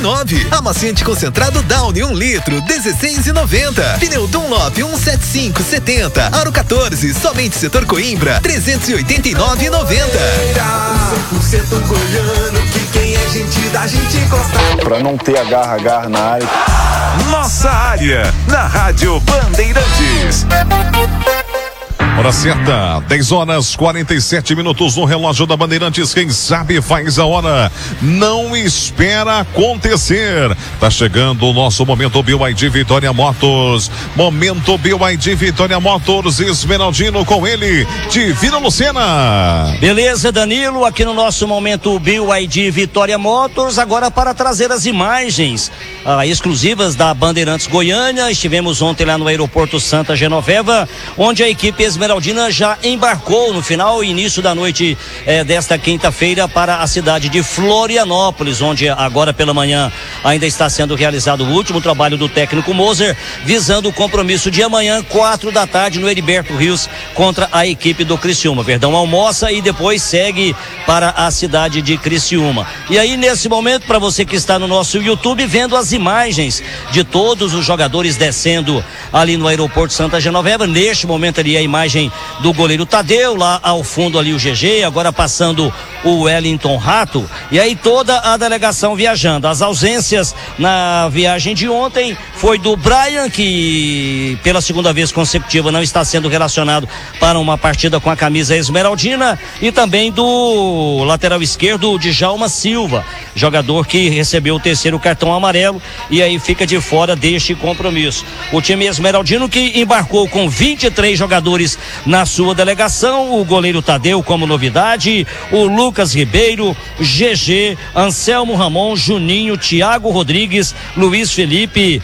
R$9,99. Amaciante concentrado Downy 1 litro, R$16,90. Pneu Dunlop 175/70, aro 14, somente setor Coimbra, R$389,90. 100% goiano, que quem é gente da gente gosta. Pra não ter agarra na área. Nossa área, na Rádio Bandeirantes. Hora certa, 10h47 no relógio da Bandeirantes. Quem sabe faz a hora, não espera acontecer. Tá chegando o nosso momento BYD Vitória Motors. Momento BYD Vitória Motors, Esmeraldino com ele, Divino Lucena. Beleza, Danilo, aqui no nosso momento BYD Vitória Motors, agora para trazer as imagens exclusivas da Bandeirantes Goiânia. Estivemos ontem lá no aeroporto Santa Genoveva, onde a equipe Esmeraldina já embarcou no final e início da noite desta quinta-feira para a cidade de Florianópolis, onde agora pela manhã ainda está sendo realizado o último trabalho do técnico Moser, visando o compromisso de amanhã, 4 da tarde, no Heriberto Rios, contra a equipe do Criciúma. Verdão almoça e depois segue para a cidade de Criciúma. E aí, nesse momento, para você que está no nosso YouTube, vendo as imagens de todos os jogadores descendo ali no aeroporto Santa Genoveva, neste momento ali a imagem do goleiro Tadeu, lá ao fundo ali o GG, agora passando o Wellington Rato, e aí toda a delegação viajando. As ausências na viagem de ontem foi do Brian, que pela segunda vez consecutiva não está sendo relacionado para uma partida com a camisa esmeraldina, e também do lateral esquerdo, Djalma Silva, jogador que recebeu o 3º cartão amarelo e aí fica de fora deste compromisso. O time esmeraldino, que embarcou com 23 jogadores na sua delegação, o goleiro Tadeu como novidade, o Lucas Ribeiro, GG, Anselmo Ramon, Juninho, Thiago Rodrigues, Luiz Felipe,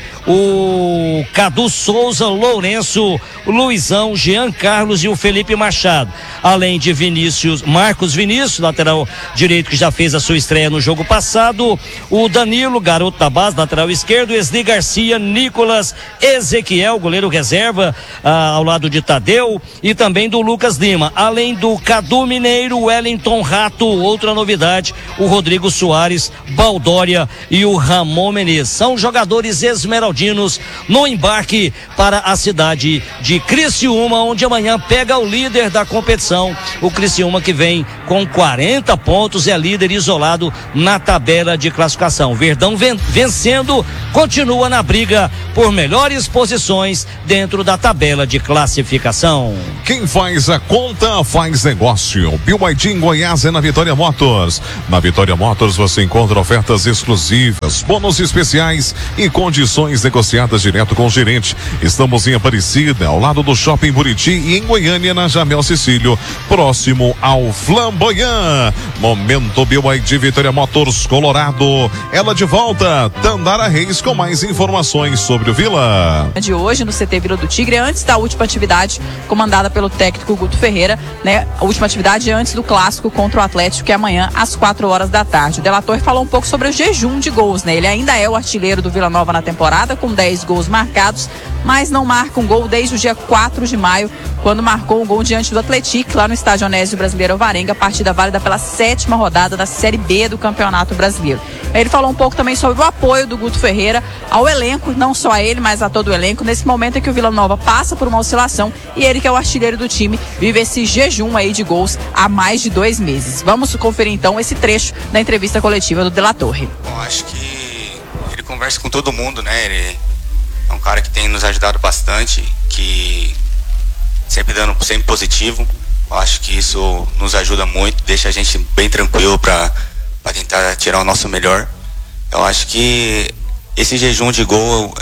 o Cadu Souza, Lourenço, Luizão, Jean Carlos e o Felipe Machado, além de Marcos Vinícius, lateral direito, que já fez a sua estreia no jogo passado, o Danilo, garoto da base, lateral esquerdo, Esli Garcia, Nicolas, Ezequiel, goleiro reserva, ao lado de Tadeu, e também do Lucas Lima, além do Cadu Mineiro, Wellington Rato, outra novidade, o Rodrigo Soares, Baldória e o Ramon Menezes. São jogadores esmeraldinos no embarque para a cidade de Criciúma, onde amanhã pega o líder da competição, o Criciúma, que vem com 40 pontos, é líder isolado na tabela de classificação. Verdão vencendo, continua na briga por melhores posições dentro da tabela de classificação. Quem faz a conta faz negócio. BYD em Goiás é na Vitória Motors. Na Vitória Motors você encontra ofertas exclusivas, bônus especiais e condições negociadas direto com o gerente. Estamos em Aparecida, ao lado do Shopping Buriti, e em Goiânia, na Jamel Cecílio, próximo ao Flamboyant. Momento BYD Vitória Motors Colorado. Ela de volta, Dandara Reis, com mais informações sobre o Vila. De hoje no CT Vila do Tigre, antes da última atividade comandada pelo técnico Guto Ferreira, né? A última atividade antes do clássico contra o Atlético, que é amanhã às 4 horas da tarde. O Della Torre falou um pouco sobre o jejum de gols, né? Ele ainda é o artilheiro do Vila Nova na temporada, com 10 gols marcados, mas não marca um gol desde o dia 4 de maio, quando marcou um gol diante do Atlético, lá no estádio Onésio Brasileiro Alvarenga, partida válida pela 7ª rodada da Série B do Campeonato Brasileiro. Ele falou um pouco também sobre o apoio do Guto Ferreira ao elenco, não só a ele, mas a todo o elenco, nesse momento em que o Vila Nova passa por uma oscilação, e ele, que é o artilheiro do time, vive esse jejum aí de gols há mais de 2 meses. Vamos conferir então esse trecho da entrevista coletiva do Della Torre. Bom, acho que ele conversa com todo mundo, né? Ele é um cara que tem nos ajudado bastante, que sempre positivo. Eu acho que isso nos ajuda muito, deixa a gente bem tranquilo para tentar tirar o nosso melhor. Eu acho que esse jejum de gol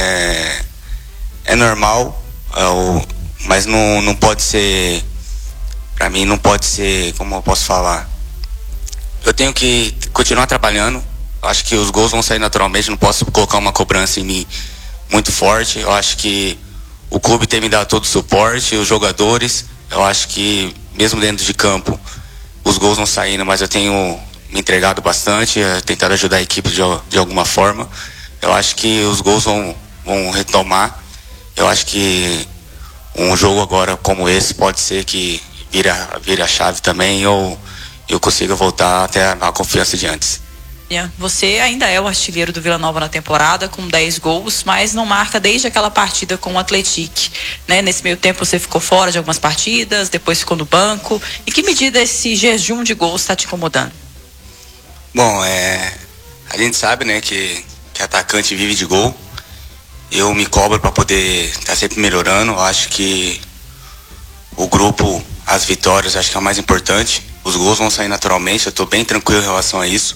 é normal, mas não pode ser, para mim não pode ser, como eu posso falar, eu tenho que continuar trabalhando. Eu acho que os gols vão sair naturalmente, não posso colocar uma cobrança em mim muito forte. Eu acho que o clube tem me dado todo o suporte, os jogadores. Eu acho que mesmo dentro de campo os gols vão saindo, mas eu tenho me entregado bastante, tentado ajudar a equipe de alguma forma. Eu acho que os gols vão retomar. Eu acho que um jogo agora como esse pode ser que vire a chave também, ou eu consiga voltar até a confiança de antes. Você ainda é o artilheiro do Vila Nova na temporada, com 10 gols, mas não marca desde aquela partida com o Atlético, né? Nesse meio tempo você ficou fora de algumas partidas, depois ficou no banco. Em que medida esse jejum de gols está te incomodando? Bom, a gente sabe, né, que atacante vive de gol. Eu me cobro para poder estar sempre melhorando. Eu acho que o grupo, as vitórias, acho que é o mais importante. Os gols vão sair naturalmente, eu estou bem tranquilo em relação a isso.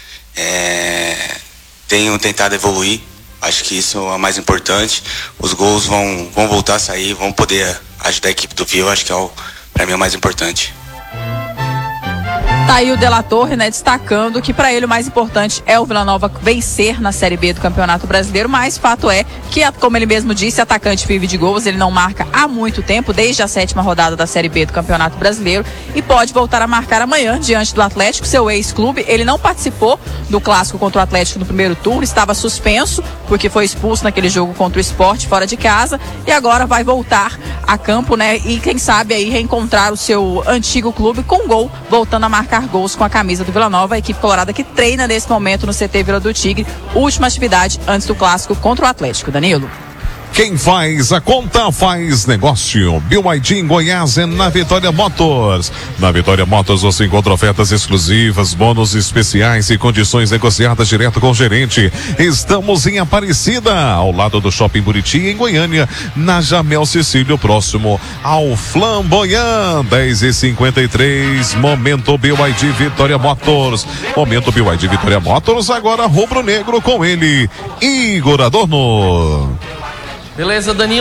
Tenho tentado evoluir, acho que isso é o mais importante. Os gols vão voltar a sair, vão poder ajudar a equipe do Vila, acho que para mim é o mais importante. Tá aí o De La Torre, né, destacando que para ele o mais importante é o Vila Nova vencer na Série B do Campeonato Brasileiro, mas fato é que, como ele mesmo disse, atacante vive de gols, ele não marca há muito tempo, desde a 7ª rodada da Série B do Campeonato Brasileiro, e pode voltar a marcar amanhã diante do Atlético, seu ex-clube. Ele não participou do clássico contra o Atlético no primeiro turno, estava suspenso porque foi expulso naquele jogo contra o Sport fora de casa, e agora vai voltar a campo, né, e quem sabe aí reencontrar o seu antigo clube com gol, voltando a marcar gols com a camisa do Vila Nova, a equipe colorada que treina nesse momento no CT Vila do Tigre, última atividade antes do clássico contra o Atlético. Danilo. Quem faz a conta faz negócio. BYD em Goiás é na Vitória Motors. Na Vitória Motors você encontra ofertas exclusivas, bônus especiais e condições negociadas direto com o gerente. Estamos em Aparecida, ao lado do Shopping Buriti, em Goiânia, na Jamel Cecílio, próximo ao Flamboyant. 10h53, momento BYD Vitória Motors. Momento BYD Vitória Motors, agora rubro-negro com ele, Igor Adorno. Beleza, Danilo.